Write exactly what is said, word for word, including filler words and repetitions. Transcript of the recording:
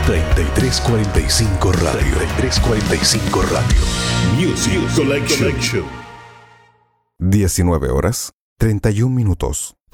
treinta y tres cuarenta y cinco Radio. treinta y tres cuarenta y cinco Radio. Music Collection. diecinueve horas, treinta y un minutos.